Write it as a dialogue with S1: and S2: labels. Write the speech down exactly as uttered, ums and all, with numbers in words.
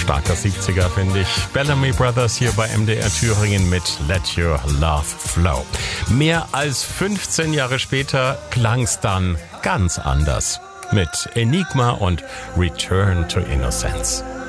S1: Starker siebziger, finde ich. Bellamy Brothers hier bei M D R Thüringen mit Let Your Love Flow. Mehr als fünfzehn Jahre später klang's dann ganz anders. Mit Enigma und Return to Innocence.